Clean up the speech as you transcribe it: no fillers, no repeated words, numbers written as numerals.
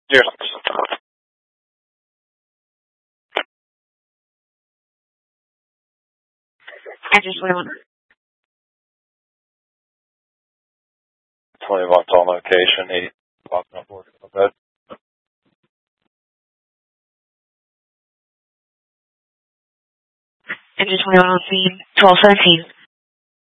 Yes. Engine 21. 20 watts on location, 8 watts on board. Okay. Engine 21 on scene, 1217.